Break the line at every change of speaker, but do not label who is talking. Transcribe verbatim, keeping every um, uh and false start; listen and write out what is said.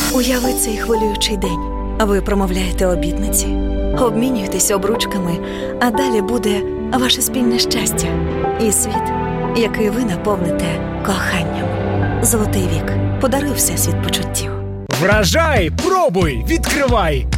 Уяви цей хвилюючий день. Ви промовляєте обітниці, обмінюєтесь обручками, а далі буде ваше спільне щастя і світ, який ви наповните коханням. Золотий вік. Подаруй всесвіт почуттів.
Вражай, пробуй, відкривай!